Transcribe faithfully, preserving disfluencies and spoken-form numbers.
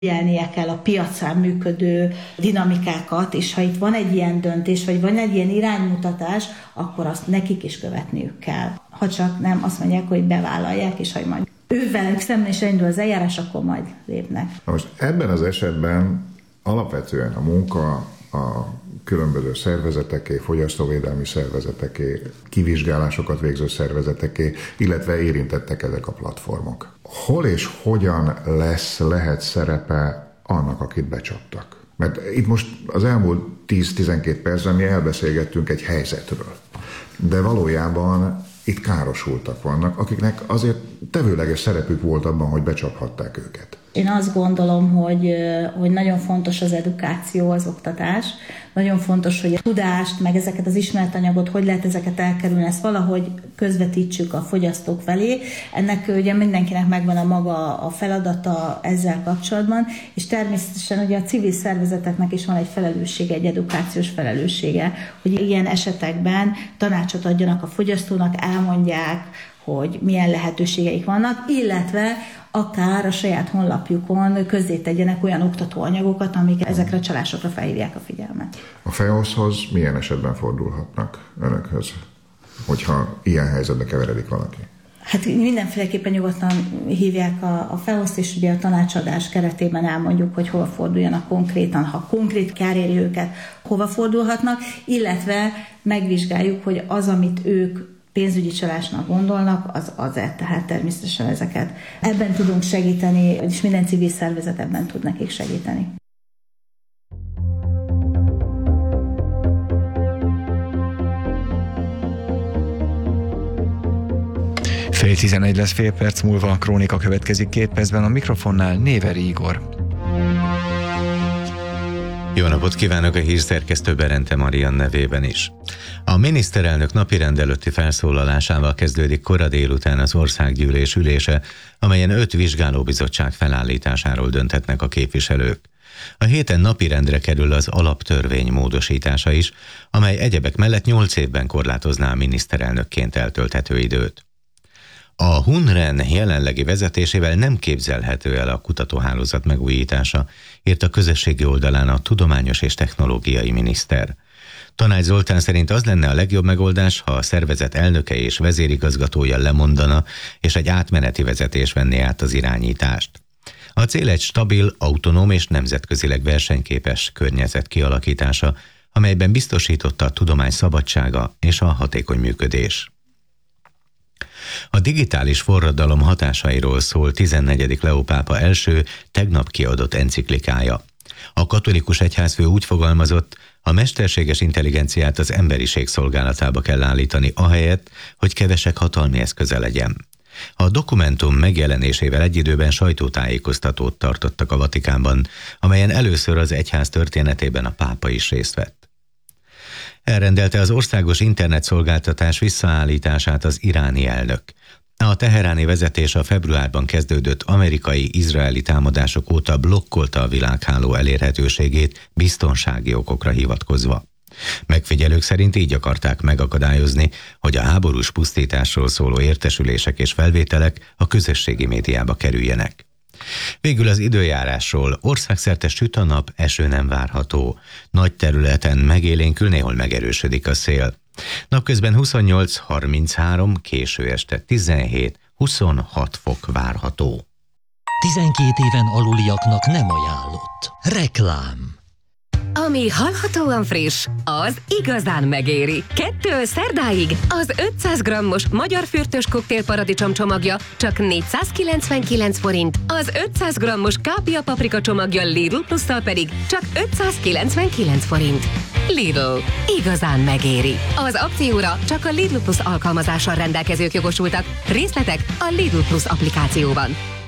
Figyelnie kell a piacán működő dinamikákat, és ha itt van egy ilyen döntés, vagy van egy ilyen iránymutatás, akkor azt nekik is követniük kell. Ha csak nem azt mondják, hogy bevállalják, és hogy majd ővelük szemben is elindul az eljárás, akkor majd lépnek. Most ebben az esetben alapvetően a munka a különböző szervezeteké, fogyasztóvédelmi szervezeteké, kivizsgálásokat végző szervezeteké, illetve érintettek ezek a platformok. Hol és hogyan lesz, lehet szerepe annak, akit becsaptak? Mert itt most az elmúlt tíz-tizenkét percben mi elbeszélgettünk egy helyzetről, de valójában itt károsultak vannak, akiknek azért tevőleges szerepük volt abban, hogy becsaphatták őket. Én azt gondolom, hogy, hogy nagyon fontos az edukáció, az oktatás. Nagyon fontos, hogy a tudást, meg ezeket az ismeretanyagot, hogy lehet ezeket elkerülni, ezt valahogy közvetítsük a fogyasztók felé. Ennek ugye mindenkinek megvan a maga a feladata ezzel kapcsolatban, és természetesen ugye a civil szervezeteknek is van egy felelőssége, egy edukációs felelőssége, hogy ilyen esetekben tanácsot adjanak a fogyasztónak, elmondják, hogy milyen lehetőségeik vannak, illetve akár a saját honlapjukon közzétegyenek olyan oktatóanyagokat, amik ezekre a csalásokra felhívják a figyelmet. A FEOSZ-hoz milyen esetben fordulhatnak önökhöz, hogyha ilyen helyzetbe keveredik valaki? Hát mindenféleképpen nyugodtan hívják a, a FEOSZ-t, és ugye a tanácsadás keretében elmondjuk, hogy hova forduljanak konkrétan, ha konkrét kár éri őket, hova fordulhatnak, illetve megvizsgáljuk, hogy az, amit ők pénzügyi csalásnak gondolnak, az az-e, tehát természetesen ezeket. Ebben tudunk segíteni, és minden civil szervezet ebben tud nekik segíteni. Fél tizenegy lesz, fél perc múlva a krónika következik, két percben a mikrofonnál Néveri Igor. Jó napot kívánok a hírszerkesztő Berente Marian nevében is. A miniszterelnök napirend előtti felszólalásával kezdődik kora délután az országgyűlés ülése, amelyen öt vizsgálóbizottság felállításáról dönthetnek a képviselők. A héten napirendre kerül az alaptörvény módosítása is, amely egyebek mellett nyolc évben korlátozná a miniszterelnökként eltölthető időt. A HUNREN jelenlegi vezetésével nem képzelhető el a kutatóhálózat megújítása, írt a közösségi oldalán a tudományos és technológiai miniszter. Tanács Zoltán szerint az lenne a legjobb megoldás, ha a szervezet elnöke és vezérigazgatója lemondana, és egy átmeneti vezetés venné át az irányítást. A cél egy stabil, autonóm és nemzetközileg versenyképes környezet kialakítása, amelyben biztosította a tudomány szabadsága és a hatékony működés. A digitális forradalom hatásairól szól tizennegyedik Leó pápa első, tegnap kiadott enciklikája. A katolikus egyházfő úgy fogalmazott, a mesterséges intelligenciát az emberiség szolgálatába kell állítani, ahelyett, hogy kevesek hatalmi eszköze legyen. A dokumentum megjelenésével egy időben sajtótájékoztatót tartottak a Vatikánban, amelyen először az egyház történetében a pápa is részt vett. Elrendelte az országos internetszolgáltatás visszaállítását az iráni elnök. A teheráni vezetés a februárban kezdődött amerikai-izraeli támadások óta blokkolta a világháló elérhetőségét biztonsági okokra hivatkozva. Megfigyelők szerint így akarták megakadályozni, hogy a háborús pusztításról szóló értesülések és felvételek a közösségi médiába kerüljenek. Végül az időjárásról: országszerte süt a nap, eső nem várható. Nagy területen megélénkül, néhol megerősödik a szél. Napközben huszonnyolc harminchárom, késő este tizenhét huszonhat fok várható. tizenkét éven aluliaknak nem ajánlott. Reklám. Ami hallhatóan friss, az igazán megéri. Kettől szerdáig az ötszáz grammos magyar fürtös koktélparadicsom csomagja csak négyszázkilencvenkilenc forint, az ötszáz grammos kápia paprika csomagja Lidl Plusszal pedig csak ötszázkilencvenkilenc forint. Lidl. Igazán megéri. Az akcióra csak a Lidl Plus alkalmazással rendelkezők jogosultak. Részletek a Lidl Plus applikációban.